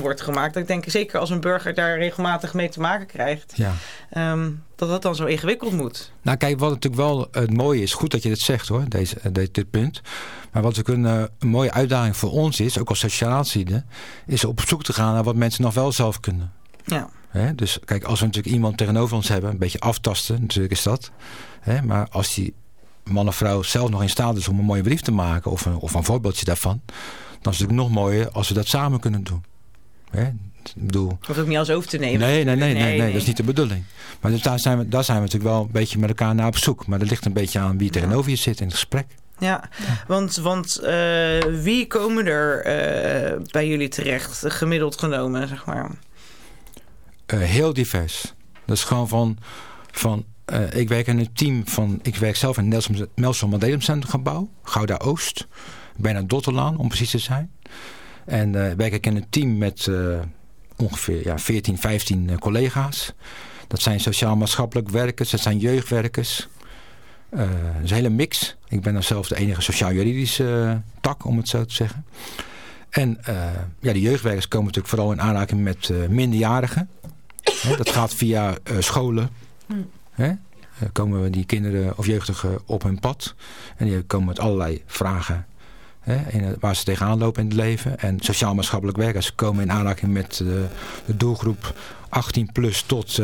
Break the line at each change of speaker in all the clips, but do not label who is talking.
wordt gemaakt. Dat ik denk, zeker als een burger daar regelmatig mee te maken krijgt, dat dan zo ingewikkeld moet.
Nou kijk, wat natuurlijk wel het mooie is, goed dat je dit zegt hoor, dit punt. Maar wat ook een mooie uitdaging voor ons is, ook als sociaal-ziende, is op zoek te gaan naar wat mensen nog wel zelf kunnen.
Ja.
Dus kijk, als we natuurlijk iemand tegenover ons hebben, een beetje aftasten, natuurlijk is dat. Maar als die man of vrouw zelf nog in staat is om een mooie brief te maken, of een voorbeeldje daarvan, dan is het natuurlijk nog mooier als we dat samen kunnen doen. Ik bedoel,
hoeft ook niet alles over te nemen.
Nee, dat is niet de bedoeling. Maar dus daar zijn we natuurlijk wel een beetje met elkaar naar op zoek. Maar dat ligt een beetje aan wie tegenover je zit in het gesprek.
Ja, want wie komen er bij jullie terecht, gemiddeld genomen, zeg maar?
Heel divers. Dat is gewoon van ik werk in een team van, ik werk zelf in het Nelson Mandela Centrum gebouw, Gouda Oost, bijna Dotterlaan om precies te zijn. En werk ik in een team met ongeveer 14, 15 collega's. Dat zijn sociaal-maatschappelijk werkers, dat zijn jeugdwerkers. Dat is een hele mix. Ik ben dan zelf de enige sociaal-juridische tak, om het zo te zeggen. En de jeugdwerkers komen natuurlijk vooral in aanraking met minderjarigen. Dat gaat via scholen. Komen die kinderen of jeugdigen op hun pad. En die komen met allerlei vragen waar ze tegenaan lopen in het leven. En sociaal-maatschappelijk werkers komen in aanraking met de doelgroep 18 plus tot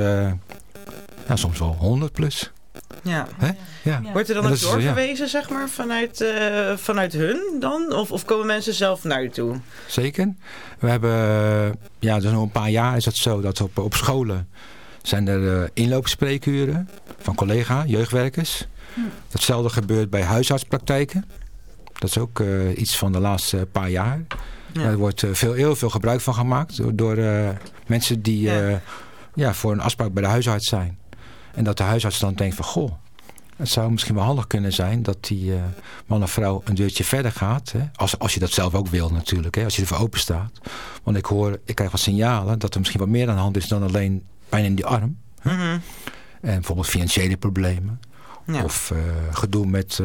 soms wel 100 plus.
Ja.
Ja.
Wordt er dan ook doorverwezen, zeg maar, vanuit hun dan? Of komen mensen zelf naar u toe?
Zeker. We hebben, dus nog een paar jaar is het zo dat op scholen zijn er inloopspreekuren van jeugdwerkers. Datzelfde gebeurt bij huisartspraktijken. Dat is ook iets van de laatste paar jaar. Ja. Er wordt heel veel gebruik van gemaakt door mensen die voor een afspraak bij de huisarts zijn. En dat de huisarts dan denkt van, goh, het zou misschien wel handig kunnen zijn dat die man of vrouw een deurtje verder gaat. Als je dat zelf ook wil natuurlijk, als je ervoor open staat. Want ik krijg wat signalen dat er misschien wat meer aan de hand is dan alleen pijn in die arm.
Mm-hmm.
En bijvoorbeeld financiële problemen. Ja. Of gedoe met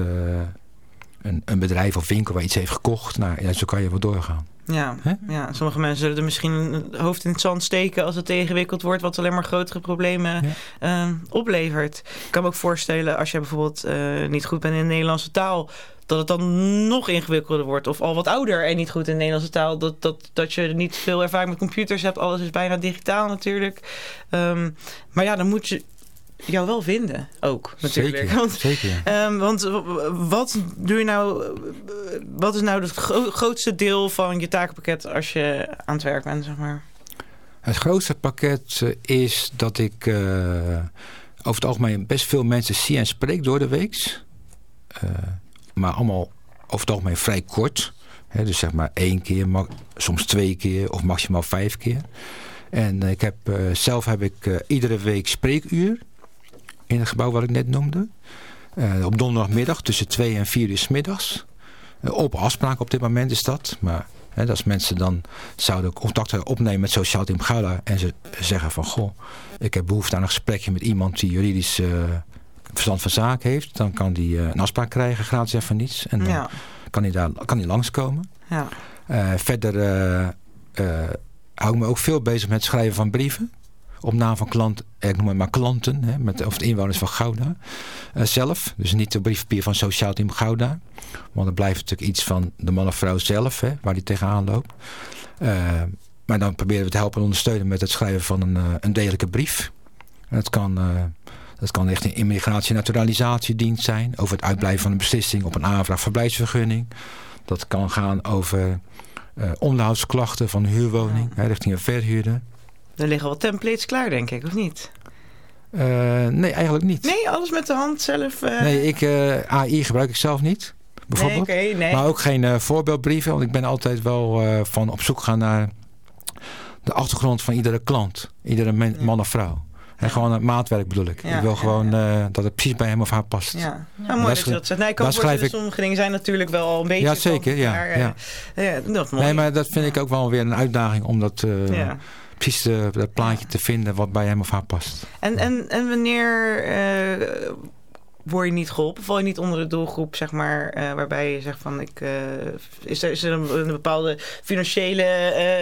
een bedrijf of winkel waar iets heeft gekocht. Nou, zo kan je wel doorgaan.
Ja, sommige mensen zullen er misschien een hoofd in het zand steken als het ingewikkeld wordt, wat alleen maar grotere problemen oplevert. Ik kan me ook voorstellen, als je bijvoorbeeld niet goed bent in de Nederlandse taal, dat het dan nog ingewikkelder wordt. Of al wat ouder en niet goed in de Nederlandse taal, dat je niet veel ervaring met computers hebt. Alles is bijna digitaal natuurlijk. Maar dan moet je jou wel vinden ook natuurlijk.
Zeker.
Want wat doe je nou? Wat is nou het grootste deel van je takenpakket als je aan het werk bent, zeg maar?
Het grootste pakket is dat ik over het algemeen best veel mensen zie en spreek door de week. Maar allemaal over het algemeen vrij kort. Dus zeg maar 1 keer, soms 2 keer of maximaal 5 keer. En zelf heb ik iedere week spreekuur in het gebouw wat ik net noemde. Op donderdagmiddag tussen 2 en 4 uur 's middags. Op afspraak op dit moment is dat. Maar als mensen dan zouden contact opnemen met Sociaal Team Gouda en ze zeggen van, goh, ik heb behoefte aan een gesprekje met iemand die juridisch verstand van zaken heeft, dan kan die een afspraak krijgen, gratis en voor niets. En dan kan hij langskomen.
Ja.
Verder hou ik me ook veel bezig met het schrijven van brieven. Op naam van klanten, ik noem het maar klanten, of de inwoners van Gouda zelf. Dus niet de briefpapier van Sociaal Team Gouda. Want dan blijft natuurlijk iets van de man of vrouw zelf, waar die tegenaan loopt. Maar dan proberen we te helpen en ondersteunen met het schrijven van een degelijke brief. En dat kan echt een immigratie- en naturalisatiedienst zijn. Over het uitblijven van een beslissing op een aanvraag verblijfsvergunning. Dat kan gaan over onderhoudsklachten van een huurwoning richting een verhuurder.
Er liggen wel templates klaar, denk ik, of niet?
Nee, eigenlijk niet.
Nee, alles met de hand zelf?
Nee, AI gebruik ik zelf niet, bijvoorbeeld.
Nee.
Maar ook geen voorbeeldbrieven, want ik ben altijd wel van op zoek gaan naar de achtergrond van iedere klant. Iedere man of vrouw. En gewoon het maatwerk bedoel ik. Ik wil gewoon dat het precies bij hem of haar past.
Ja, mooi dat je dat zegt. Nee, ik kan voorstellen, sommige dingen zijn natuurlijk wel al een beetje...
Ja, zeker.
Dat is mooi.
Nee, maar dat vind ik ook wel weer een uitdaging om dat... precies dat plaatje te vinden wat bij hem of haar past.
En wanneer word je niet geholpen? Val je niet onder de doelgroep, zeg maar, waarbij je zegt van is er een bepaalde financiële